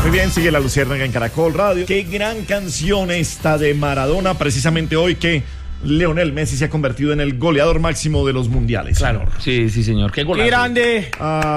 Muy bien, sigue La Luciérnaga en Caracol Radio. Qué gran canción esta de Maradona, precisamente hoy que Lionel Messi se ha convertido en el goleador máximo de los mundiales. Claro, sí, señor. Qué golazo. ¡Qué grande!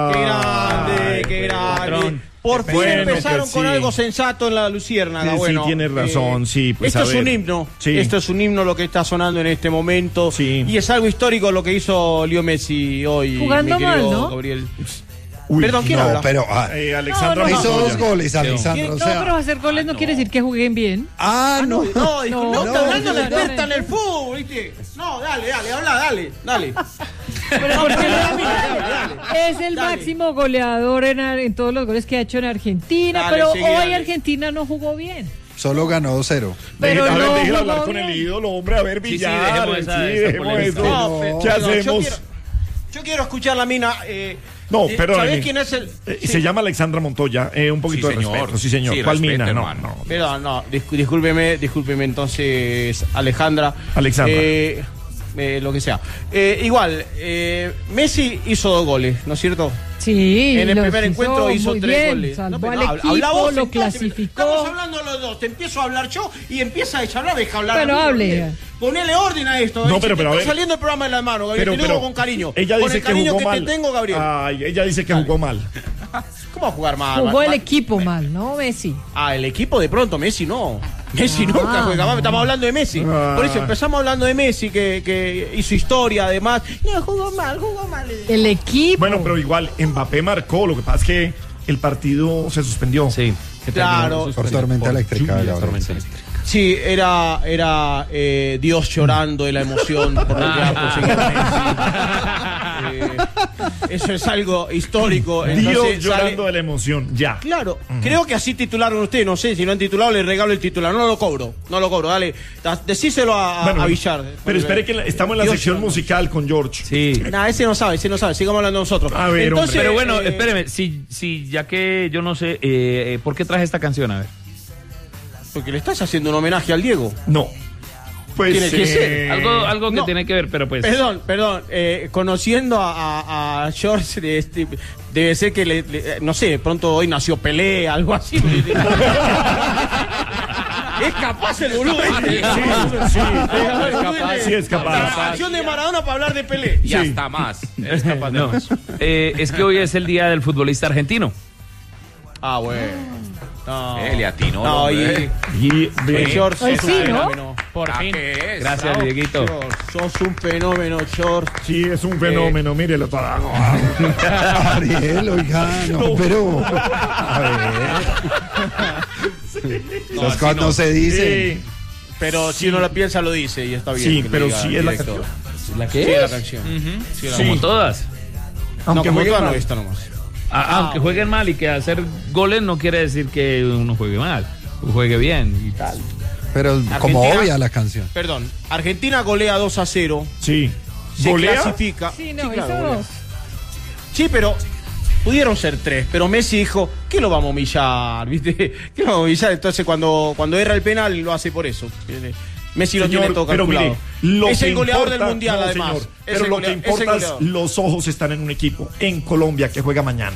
¡Qué grande! Por fin empezaron con algo sensato en La Luciérnaga. Sí, bueno, tienes razón, sí. Pues esto es un himno. Sí. Esto es un himno lo que está sonando en este momento. Sí. Y es algo histórico lo que hizo Leo Messi hoy. Jugando mi querido mal, ¿no? Gabriel. Uy, Perdón, ¿quién habla? Pero Alexandra hizo Montoya. 2 goles, Alexandra. No, O sea, pero hacer goles no quiere decir que jueguen bien. No, está hablando no, la experta en el fútbol, ¿viste? No, dale, dale. Pero ¿por qué Dale. es el máximo goleador en todos los goles que ha hecho en Argentina, Dale, pero sigue, hoy dale. Argentina no jugó bien. solo ganó 2-0. Pero A ver, no déjelo hablar jugó con bien. el ídolo, hombre, a ver, Sí, Villar. dejemos esa dejemos polémica. eso. No, ¿Qué perdón, hacemos? Yo quiero escuchar la mina. No, perdón. ¿Sabés quién es el...? Se llama Alexandra Montoya, un poquito Sí, de señor. respeto. Sí, señor. Sí, ¿Cuál respeto, mina? hermano. No. Perdón, no, discúlpeme entonces, Alejandra. Alexandra. Lo que sea. Igual, Messi hizo 2 goles, ¿no es cierto? Sí, En el los primer encuentro hizo muy 3 bien, goles. salvó pero al habla equipo, vos, lo sentate. clasificó. Estamos hablando los dos. Te empiezo a hablar yo y empieza a hablar, deja hablar. Bueno, hable. Ponele orden a esto. No, Se pero te a está ver. saliendo el programa de las manos, Gabriel. Te lo digo con cariño. Ella con dice el cariño que que jugó mal. te tengo, Gabriel. Ay, ella dice que jugó mal. ¿Cómo va a jugar mal? Jugó el equipo mal, ¿no, Messi? El equipo de pronto, Messi no. Messi nunca juega mal, estamos hablando de Messi. Por eso empezamos hablando de Messi, que hizo historia además. No, jugó mal. El equipo. Bueno, pero igual Mbappé marcó. Lo que pasa es que el partido se suspendió. Sí. Claro. Por tormenta eléctrica. Sí, era Dios llorando de la emoción por lo que ha conseguido Messi. Eso es algo histórico. Dios Entonces, llorando de la emoción. Ya. Claro, creo que así titularon ustedes, no sé, si no han titulado le regalo el titular, no lo cobro, dale, decíselo a Villar. Pero espere que estamos en la Dios sección llorando. musical con George. Sí. Nah, ese no sabe, sigamos hablando nosotros. A ver, entonces, Pero bueno, espéreme, si ya que yo no sé, ¿por qué traje esta canción? A ver. porque le estás haciendo un homenaje al Diego. No. Pues Tiene que ser. Algo que no. tiene que ver, pero pues... Perdón, conociendo a George, debe ser que, no sé, de pronto hoy nació Pelé, algo así. Es capaz el boludo. Sí, es capaz. La canción de Maradona para hablar de Pelé. Y hasta más. Es capaz de No. más. Es que hoy es el día del futbolista argentino. Ah, bueno. No. Le atinó, No, hombre. Y George Hoy es sí, un ¿no? fenómeno. Por ¿A qué es? Gracias, Bravo. Dieguito. George, sos un fenómeno, George. sí, es un fenómeno. Mírelo todo. Ariel, oiga, no, pero. A ver. Esas cosas no se dicen. Pero si uno la piensa, lo dice y está bien. Sí, que lo pero diga sí el es la director. canción. ¿La Sí, qué es la es? canción. Sí, la Sí. Como todas. Aunque no, como juegue toda no, mal. esta nomás. Aunque jueguen mal y que hacer goles no quiere decir que uno juegue mal. Juegue bien y tal. Pero como Argentina- obvia la canción. Perdón, Argentina golea 2-0. Sí. Se ¿Golea? clasifica. Sí, no, claro, hizo golea. 2. Sí, pero pudieron ser 3. Pero Messi dijo, ¿qué lo vamos a humillar? ¿Viste? ¿Qué lo vamos a humillar? Entonces cuando erra el penal lo hace por eso. Messi lo Señor, tiene todo pero calculado. mire, lo Es que el goleador importa- del mundial, no, además. señor, Es pero el lo que golea- es el importa es goleador. los ojos están en un equipo en Colombia que juega mañana.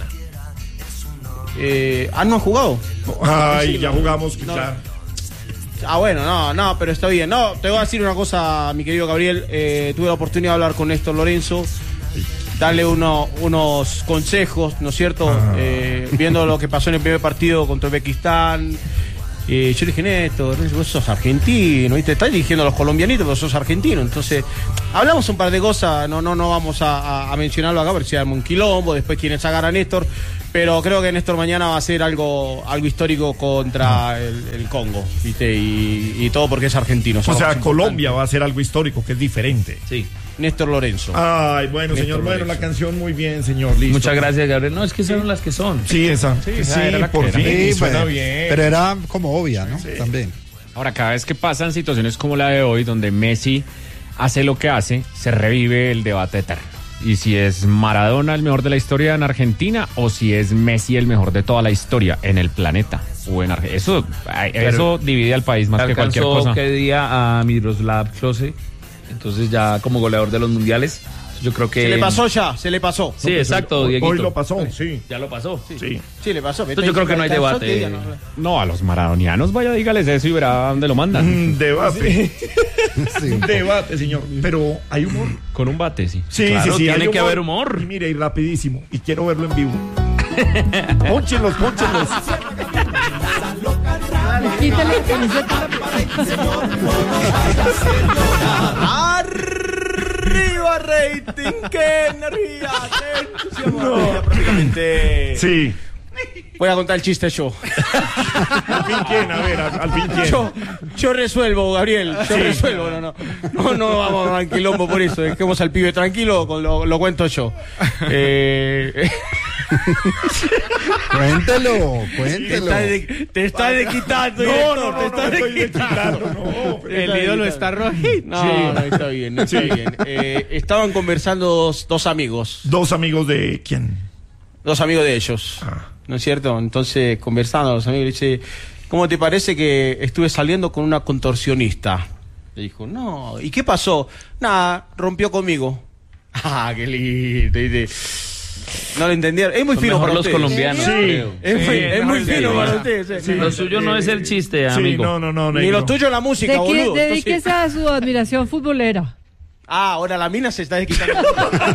¿No han jugado? Ay, Sí, ya no. jugamos. No. Claro. Bueno, no, pero está bien. No, te voy a decir una cosa, mi querido Gabriel. Tuve la oportunidad de hablar con Néstor Lorenzo, darle unos consejos, ¿no es cierto? Viendo lo que pasó en el primer partido contra Uzbekistán. Yo le dije, Néstor, vos sos argentino, ¿viste? Estás dirigiendo a los colombianitos, pero sos argentino. Entonces, hablamos un par de cosas, no vamos a mencionarlo acá, porque se arma un quilombo, después quieren sacar a Néstor. Pero creo que Néstor mañana va a hacer algo histórico contra el Congo, ¿viste? Y todo porque es argentino. O sea, Somos Colombia va a hacer algo histórico que es diferente. Sí. Néstor Lorenzo. Ay, bueno, Néstor señor, bueno, Lorenzo. la canción muy bien, señor. Listo. Muchas gracias, Gabriel. No, es que son las que son. Sí, esa. Sí, esa era la por que fin. era. Sí, Suena bueno, bien. pero era como obvia, ¿no? También. Ahora, cada vez que pasan situaciones como la de hoy, donde Messi hace lo que hace, se revive el debate eterno. Y si es Maradona el mejor de la historia en Argentina o si es Messi el mejor de toda la historia en el planeta o en Argentina. Eso divide al país más que cualquier cosa. ¿Qué día a Miroslav Klose? Entonces ya como goleador de los mundiales. Yo creo que... Se le pasó ya, se le pasó. Sí, exacto, Dieguito. Hoy lo pasó, sí. Ya lo pasó. Sí. Sí, le pasó. Entonces yo creo que no hay debate. No, a los maradonianos vaya, dígales eso y verá dónde lo mandan. Debate. Sí. Debate, señor. Pero hay humor. Con un bate, sí. Sí, Claro, sí, tiene hay que haber humor. Y mire, y rapidísimo. Y quiero verlo en vivo. Pónchenlos. Quítale la camiseta. Arriba, rating, qué energía, qué entusiasmo. Prácticamente. Sí. Voy a contar el chiste yo. ¿Al fin quién? A ver, al fin quién. Yo resuelvo, Gabriel. Yo resuelvo. No vamos a quilombo por eso. Dejemos al pibe tranquilo, lo cuento yo. Cuéntelo. Te estás desquitando, No, te estás estoy desquitando. desquitando, no. El ídolo está rojo. No, está bien, está bien. Estaban conversando dos amigos. ¿Dos amigos de quién? Dos amigos de ellos. ¿No es cierto? Entonces, conversando, los amigos le dice, ¿cómo te parece que estuve saliendo con una contorsionista? Le dijo, no, ¿y qué pasó? Nada, rompió conmigo. Ah, qué lindo. Dice, no lo entendieron. Es muy Son fino mejor para los usted. colombianos. Sí, es muy fino para usted. Sí. Lo suyo no es el chiste, Sí, amigo. no. Ni negro. lo tuyo la música, boludo. Dedíquese a su admiración futbolera. Ah, ahora la mina se está desquitando.